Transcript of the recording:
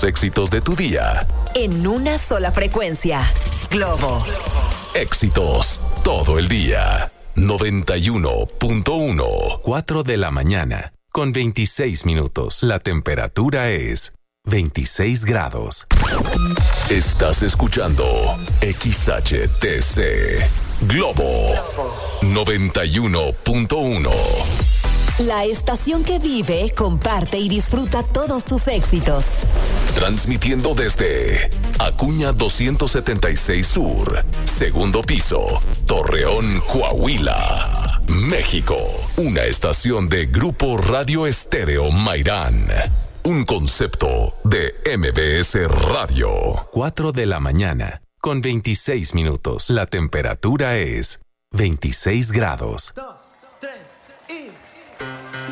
los éxitos de tu día. En una sola frecuencia. Globo. Éxitos todo el día. 91.1. 4 de la mañana, con 26 minutos. La temperatura es 26 grados. Estás escuchando XHTC Globo 91.1. La estación que vive, comparte y disfruta todos tus éxitos. Transmitiendo desde Acuña 276 Sur, segundo piso, Torreón, Coahuila, México. Una estación de Grupo Radio Estéreo Mairán. Un concepto de MBS Radio. 4 de la mañana, con 26 minutos. La temperatura es 26 grados. 2.